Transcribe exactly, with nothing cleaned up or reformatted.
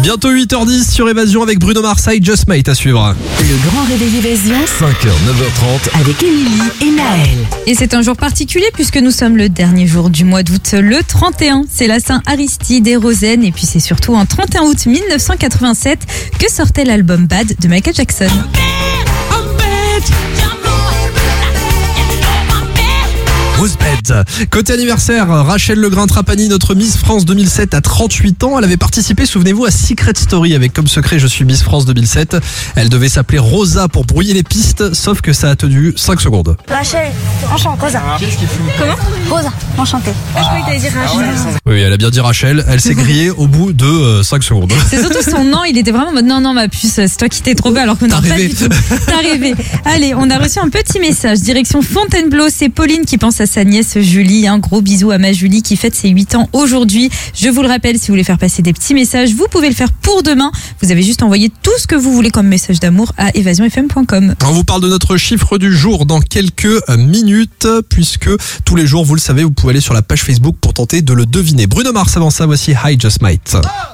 Bientôt huit heures dix sur Évasion avec Bruno Mars et Just Mate à suivre. Le grand réveil Évasion cinq heures, neuf heures trente. avec Émilie et Naël. Et c'est un jour particulier puisque nous sommes le dernier jour du mois d'août, le trente et un. C'est la Saint-Aristide et Rosaine. Et puis c'est surtout en trente et un août mille neuf cent quatre-vingt-sept que sortait l'album Bad de Michael Jackson. Côté anniversaire, Rachel Legrain-Trapani, notre Miss France deux mille sept, a trente-huit ans. Elle avait participé, souvenez-vous, à Secret Story avec comme secret Je suis Miss France deux mille sept. Elle devait s'appeler Rosa pour brouiller les pistes, sauf que ça a tenu cinq secondes. Rachel, enchantée. Rosa. Comment Rosa, enchantée. Je croyais que t'allais dire Rachel. Oui, elle a bien dit Rachel. Elle s'est grillée au bout de euh, cinq secondes. C'est surtout son nom, il était vraiment en mode non, non, ma puce, c'est toi qui t'es trompé alors que non, T'as pas rêvé. du tout. T'as rêvé. Allez, on a reçu un petit message. Direction Fontainebleau, c'est Pauline qui pense à sa nièce Julie. Un gros bisou à ma Julie qui fête ses huit ans aujourd'hui. Je vous le rappelle, si vous voulez faire passer des petits messages, vous pouvez le faire pour demain. Vous avez juste envoyé tout ce que vous voulez comme message d'amour à évasion f m point com. On vous parle de notre chiffre du jour dans quelques minutes, puisque tous les jours, vous le savez, vous pouvez aller sur la page Facebook pour tenter de le deviner. Bruno Mars, avant ça, voici Hi Just Mate.